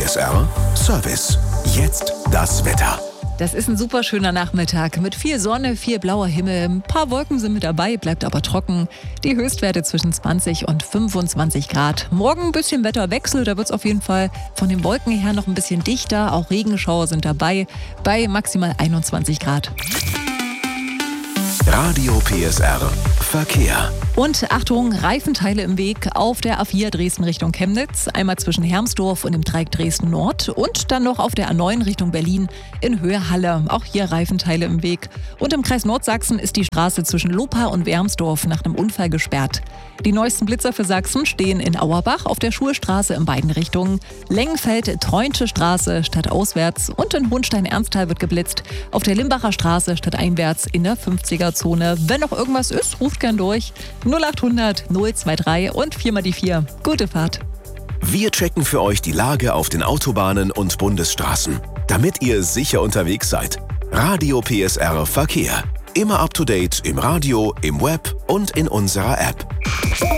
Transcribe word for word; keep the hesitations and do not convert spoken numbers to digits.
S R Service. Jetzt das Wetter. Das ist ein super schöner Nachmittag mit viel Sonne, viel blauer Himmel. Ein paar Wolken sind mit dabei, bleibt aber trocken. Die Höchstwerte zwischen zwanzig und fünfundzwanzig Grad. Morgen ein bisschen Wetterwechsel, da wird es auf jeden Fall von den Wolken her noch ein bisschen dichter. Auch Regenschauer sind dabei, bei maximal einundzwanzig Grad. Radio P S R Verkehr. Und Achtung, Reifenteile im Weg auf der A vier Dresden Richtung Chemnitz, einmal zwischen Hermsdorf und dem Dreieck Dresden Nord und dann noch auf der A neun Richtung Berlin in Höhe Halle. Auch hier Reifenteile im Weg. Und im Kreis Nordsachsen ist die Straße zwischen Lopa und Wermsdorf nach einem Unfall gesperrt. Die neuesten Blitzer für Sachsen stehen in Auerbach auf der Schulstraße in beiden Richtungen, Lengenfeld, Treunsche Straße stadtauswärts und in Hohenstein-Ernsthal wird geblitzt, auf der Limbacher Straße stadteinwärts in der fünfziger-Zone. Wenn noch irgendwas ist, ruft gern durch. null achthundert null dreiundzwanzig und vier mal die vier. Gute Fahrt. Wir checken für euch die Lage auf den Autobahnen und Bundesstraßen, damit ihr sicher unterwegs seid. Radio P S R Verkehr. Immer up to date im Radio, im Web und in unserer App.